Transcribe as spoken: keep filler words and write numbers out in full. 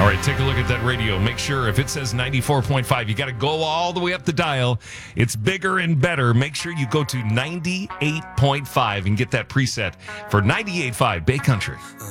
All right, take a look at that radio. Make sure if it says ninety-four point five, you got to go all the way up the dial. It's bigger and better. Make sure you go to ninety-eight point five and get that preset for ninety-eight point five Bay Country.